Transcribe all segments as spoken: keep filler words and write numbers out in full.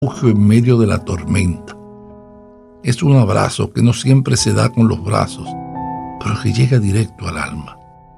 refugio en medio de la tormenta. Es un abrazo que no siempre se da con los brazos, pero que llega directo al alma.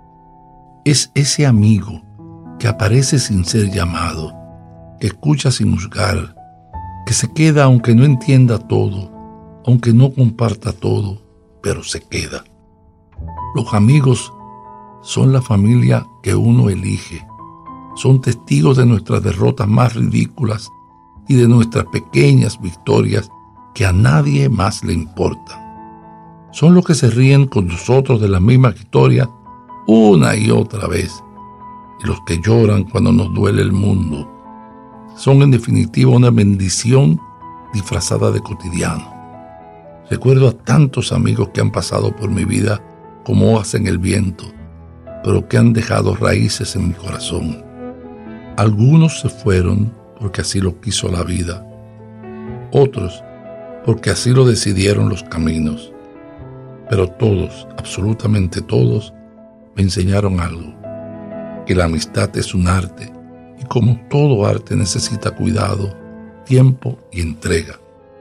Es ese amigo que aparece sin ser llamado, que escucha sin juzgar, que se queda aunque no entienda todo, aunque no comparta todo, pero se queda. Los amigos son la familia que uno elige. Son testigos de nuestras derrotas más ridículas y de nuestras pequeñas victorias que a nadie más le importan. Son los que se ríen con nosotros de la misma historia una y otra vez, y los que lloran cuando nos duele el mundo. Son en definitiva una bendición disfrazada de cotidiano. Recuerdo a tantos amigos que han pasado por mi vida como hojas en el viento, pero que han dejado raíces en mi corazón. Algunos se fueron porque así lo quiso la vida, otros porque así lo decidieron los caminos, pero todos, absolutamente todos, me enseñaron algo, que la amistad es un arte, y como todo arte necesita cuidado, tiempo y entrega.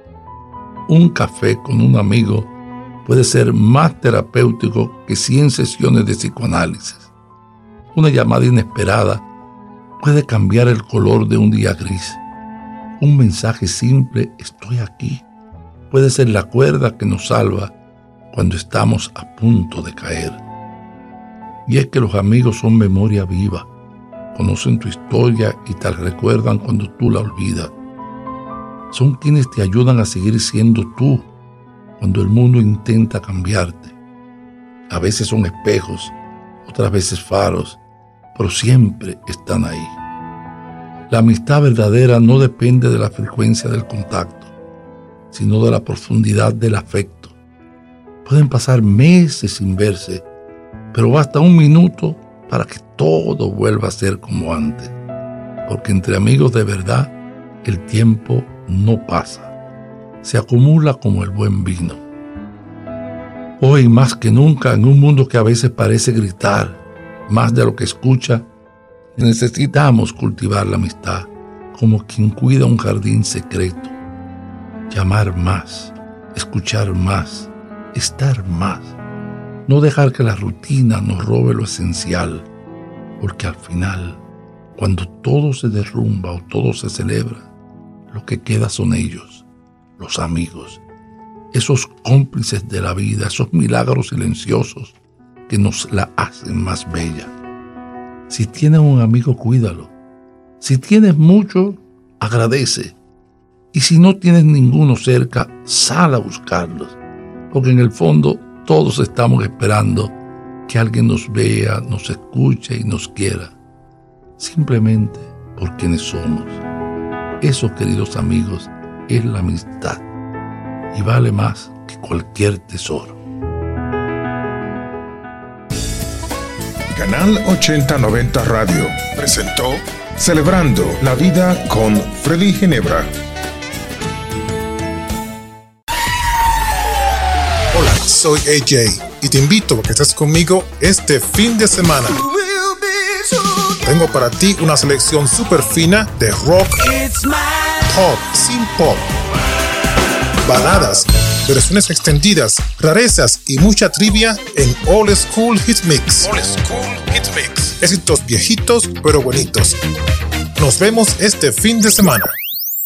Un café con un amigo puede ser más terapéutico que cien sesiones de psicoanálisis. Una llamada inesperada puede cambiar el color de un día gris. Un mensaje simple, estoy aquí, puede ser la cuerda que nos salva cuando estamos a punto de caer. Y es que los amigos son memoria viva, conocen tu historia y te recuerdan cuando tú la olvidas. Son quienes te ayudan a seguir siendo tú cuando el mundo intenta cambiarte. A veces son espejos, otras veces faros, pero siempre están ahí. La amistad verdadera no depende de la frecuencia del contacto, sino de la profundidad del afecto. Pueden pasar meses sin verse, pero basta un minuto para que todo vuelva a ser como antes, porque entre amigos de verdad el tiempo no pasa, se acumula como el buen vino. Hoy más que nunca, en un mundo que a veces parece gritar más de lo que escucha, necesitamos cultivar la amistad como quien cuida un jardín secreto. Llamar más, escuchar más, estar más. No dejar que la rutina nos robe lo esencial, porque al final, cuando todo se derrumba o todo se celebra, lo que queda son ellos, los amigos, esos cómplices de la vida, esos milagros silenciosos que nos la hacen más bella. Si tienes un amigo, cuídalo. Si tienes mucho, agradece. Y si no tienes ninguno cerca, sal a buscarlos. Porque en el fondo todos estamos esperando que alguien nos vea, nos escuche y nos quiera. Simplemente por quienes somos. Eso, queridos amigos, es la amistad. Y vale más que cualquier tesoro. Canal ochenta noventa Radio presentó Celebrando la Vida con Freddy Ginebra. Hola, soy A J y te invito a que estés conmigo este fin de semana. Tengo para ti una selección súper fina de rock, pop, sin pop, baladas, versiones extendidas, rarezas y mucha trivia en Old School Hit Mix. Old School Hit Mix. Éxitos viejitos pero bonitos. Nos vemos este fin de semana.